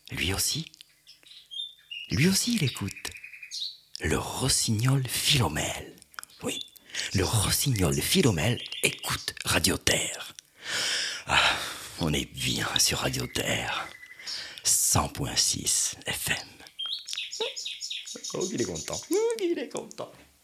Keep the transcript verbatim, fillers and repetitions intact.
Lui aussi, lui aussi il écoute. Le rossignol Philomèle. Oui, le rossignol Philomèle écoute Radio Terre. Ah, on est bien sur Radio Terre. cent point six F M. Oh, il est content. Oh, il est content.